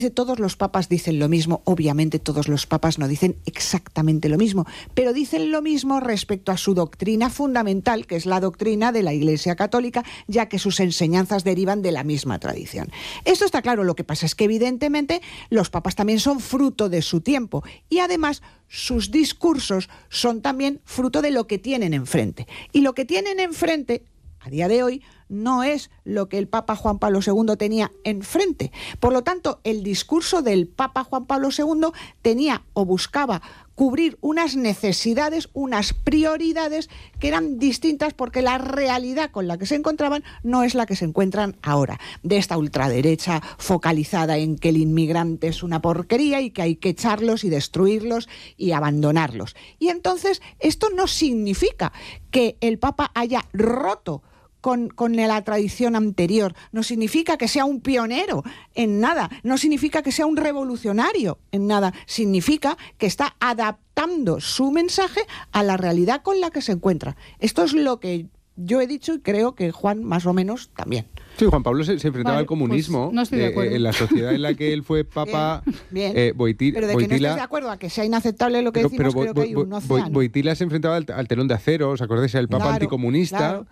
Todos los papas dicen lo mismo, obviamente todos los papas no dicen exactamente lo mismo, pero dicen lo mismo respecto a su doctrina fundamental, que es la doctrina de la Iglesia Católica, ya que sus enseñanzas derivan de la misma tradición. Esto está claro, lo que pasa es que evidentemente los papas también son fruto de su tiempo y además sus discursos son también fruto de lo que tienen enfrente. Y lo que tienen enfrente a día de hoy no es lo que el Papa Juan Pablo II tenía enfrente. Por lo tanto, el discurso del Papa Juan Pablo II tenía o buscaba cubrir unas necesidades, unas prioridades que eran distintas porque la realidad con la que se encontraban no es la que se encuentran ahora. De esta ultraderecha focalizada en que el inmigrante es una porquería y que hay que echarlos y destruirlos y abandonarlos. Y entonces esto no significa que el Papa haya roto con la tradición anterior, no significa que sea un pionero en nada, no significa que sea un revolucionario en nada, significa que está adaptando su mensaje a la realidad con la que se encuentra. Esto es lo que yo he dicho y creo que Juan más o menos también. Sí, Juan Pablo se enfrentaba al comunismo, pues no estoy de acuerdo. En la sociedad en la que él fue papa. Bien. Pero de que no estés de acuerdo a que sea inaceptable lo que decimos, creo que hay un océano. Wojtyla se enfrentaba al telón de acero, ¿os acordáis? El papa anticomunista. Claro.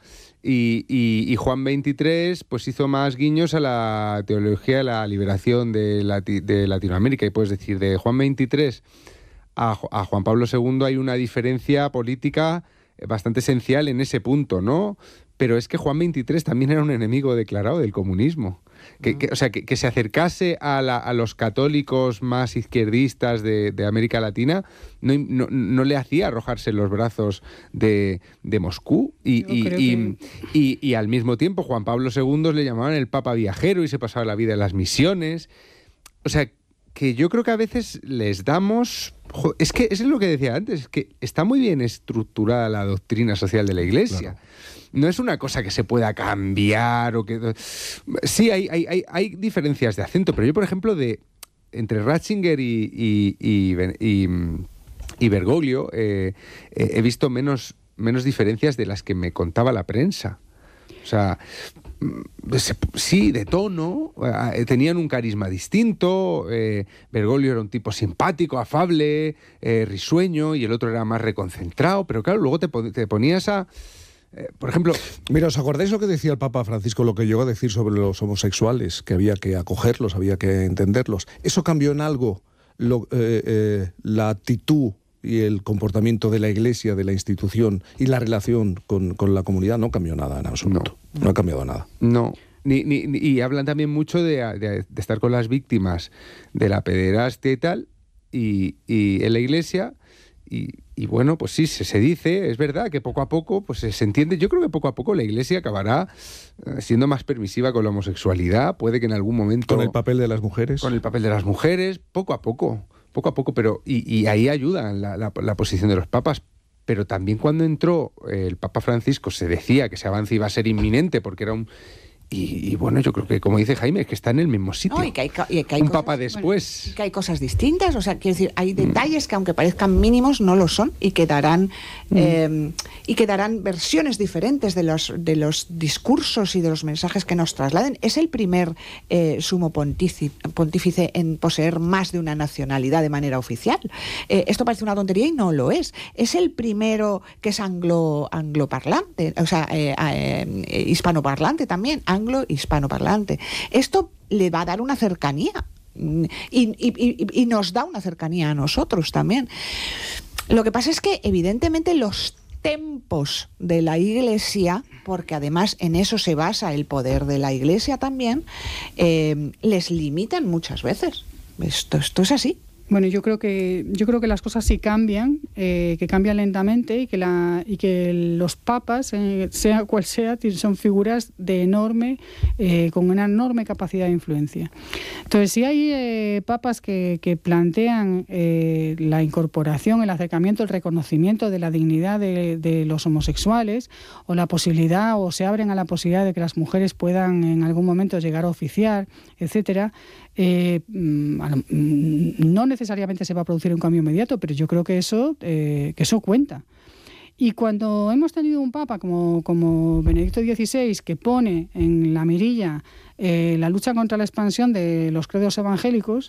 Y Juan XXIII pues hizo más guiños a la teología de la liberación de Latinoamérica. Y puedes decir, de Juan XXIII a Juan Pablo II hay una diferencia política bastante esencial en ese punto, ¿no? Pero es que Juan XXIII también era un enemigo declarado del comunismo. O sea, que se acercase a los católicos más izquierdistas de América Latina no le hacía arrojarse en los brazos de Moscú. Y al mismo tiempo Juan Pablo II le llamaban el Papa viajero y se pasaba la vida en las misiones. O sea, que yo creo que a veces les damos... Es que eso es lo que decía antes, es que está muy bien estructurada la doctrina social de la Iglesia. Claro. No es una cosa que se pueda cambiar o que... Sí, hay diferencias de acento, pero yo, por ejemplo, entre Ratzinger y Bergoglio he visto menos diferencias de las que me contaba la prensa. O sea, sí, de tono, tenían un carisma distinto. Bergoglio era un tipo simpático, afable, risueño, y el otro era más reconcentrado, pero claro, luego te ponías a... por ejemplo... Mira, ¿os acordáis lo que decía el Papa Francisco, lo que llegó a decir sobre los homosexuales? Que había que acogerlos, había que entenderlos. ¿Eso cambió en algo la actitud y el comportamiento de la Iglesia, de la institución y la relación con la comunidad? No cambió nada en absoluto. No ha cambiado nada. No. Y hablan también mucho de estar con las víctimas de la pederastia y tal, y en la Iglesia... Y bueno, pues sí, se dice, es verdad que poco a poco pues se entiende. Yo creo que poco a poco la Iglesia acabará siendo más permisiva con la homosexualidad. Puede que en algún momento... ¿Con el papel de las mujeres? Con el papel de las mujeres, poco a poco, pero y ahí ayuda la posición de los papas. Pero también cuando entró el Papa Francisco se decía que ese avance iba a ser inminente porque era un... Y bueno, yo creo que, como dice Jaime, es que está en el mismo sitio. No, y que hay un cosas, papa después. Bueno, y que hay cosas distintas, o sea, quiero decir, hay detalles que aunque parezcan mínimos no lo son y que darán versiones diferentes de los discursos y de los mensajes que nos trasladen. Es el primer sumo pontífice en poseer más de una nacionalidad de manera oficial. Esto parece una tontería y no lo es. Es el primero que es angloparlante, o sea, hispanoparlante también, anglo-hispanoparlante. Esto le va a dar una cercanía y nos da una cercanía a nosotros también. Lo que pasa es que evidentemente los tempos de la Iglesia, porque además en eso se basa el poder de la Iglesia también, les limitan muchas veces. Esto es así. Bueno, yo creo que las cosas sí cambian, que cambian lentamente y que los papas, sea cual sea, son figuras con una enorme capacidad de influencia. Entonces, si hay papas que plantean la incorporación, el acercamiento, el reconocimiento de la dignidad de los homosexuales, o la posibilidad, o se abren a la posibilidad de que las mujeres puedan en algún momento llegar a oficiar, etcétera, no necesariamente se va a producir un cambio inmediato, pero yo creo que eso cuenta. Y cuando hemos tenido un papa como Benedicto XVI, que pone en la mirilla la lucha contra la expansión de los credos evangélicos,